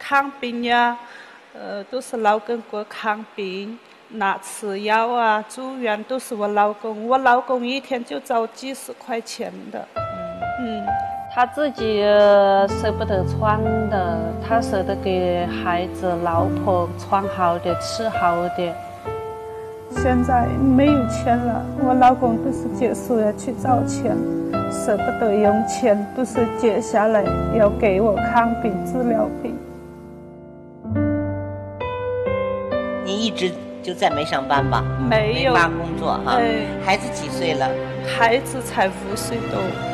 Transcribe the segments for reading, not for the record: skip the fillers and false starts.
看病呀，都是老公给我看病，拿吃药啊，住院都是我老公。我老公一天就找几十块钱的。他自己舍不得穿的，他舍得给孩子、老婆穿好的、吃好的。现在没有钱了，我老公都是借书要去找钱，舍不得用钱，都是借下来要给我看病、治疗病。 你一直就再没上班吧？ 没有， 没工作哈。孩子几岁了？ 孩子才5岁多。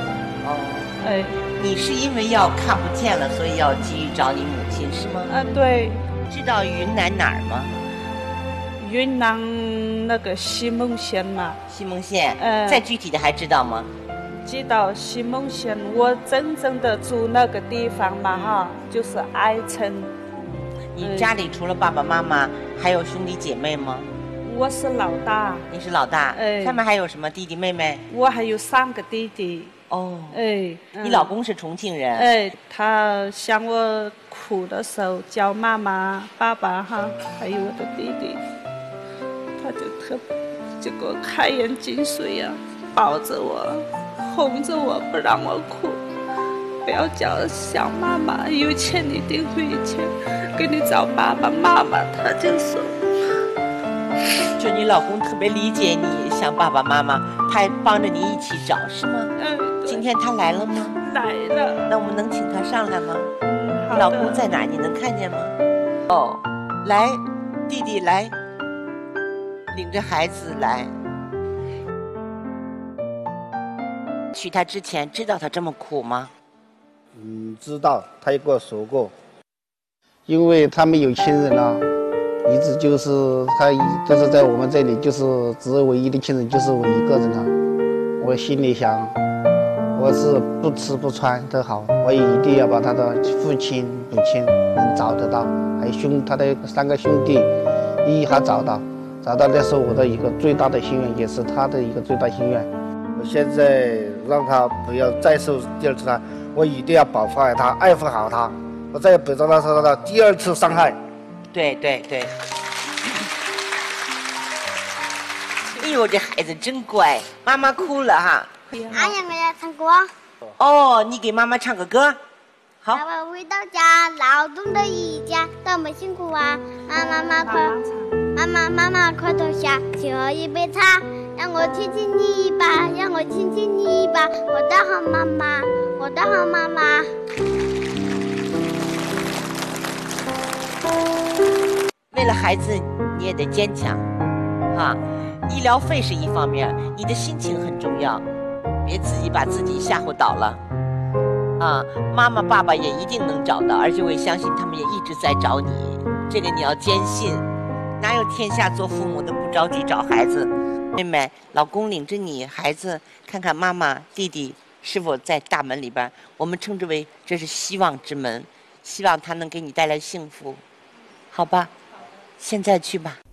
你是因为要看不见了，所以要急于找你母亲是吗？ 对。 知道云南哪儿吗？ 云南那个西蒙县嘛。 西蒙县。再具体的还知道吗？ 知道西蒙县，我真正的住那个地方嘛哈，就是爱城。 你家里除了爸爸妈妈，还有兄弟姐妹吗？ 我是老大。 你是老大。下面还有什么弟弟妹妹？我还有3个弟弟。 你老公是重庆人。 他想我哭的时候叫妈妈、爸爸哈，还有我的弟弟，他就给我开眼进水呀，抱着我，哄着我，不让我哭，不要想妈妈，有钱一定会有钱，给你找爸爸妈妈，他就说。 就你老公特别理解你想爸爸妈妈，他还帮着你一起找是吗？今天他来了吗？ 来了。 那我们能请他上来吗？ 好的。 你老公在哪？你能看见吗？来，弟弟来，领着孩子来。娶她之前知道她这么苦吗？ 知道，他也跟我说过，因为他们有亲人啊。一直就是他都是在我们这里，就是只有唯一的亲人就是我一个人了。我心里想，我是不吃不穿都好，我也一定要把他的父亲母亲能找得到，还有他的3个兄弟一还找到，那是我的一个最大的心愿，也是他的一个最大心愿。我现在让他不要再受第2次伤害，我一定要保护好他，爱护好他，我再也不让他受到第2次伤害。 对。哎呦，这孩子真乖，妈妈哭了哈。 俺也没来唱歌。 你给妈妈唱个歌。好。 爸爸回到家，劳动的一家，多么辛苦啊！妈妈快坐下，去喝一杯茶，让我亲亲你一把，让我亲亲你一把，我的好妈妈，我的好妈妈。 为了孩子，你也得坚强，医疗费是一方面，你的心情很重要，别自己把自己吓唬倒了，妈妈爸爸也一定能找到，而且我也相信他们也一直在找你，这个你要坚信，哪有天下做父母的不着急找孩子？妹妹，老公领着你孩子看看妈妈弟弟是否在大门里边，我们称之为这是希望之门，希望他能给你带来幸福，好吧？现在去吧。